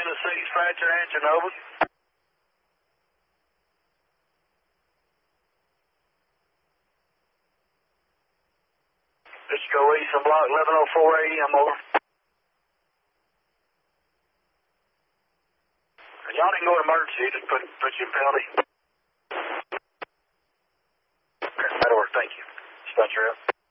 Tennessee, dispatcher answering, over. Let's go east on block 1104 AM, over. Y'all didn't go to emergency, just put you in penalty. Okay, that'll work, thank you. Dispatcher out.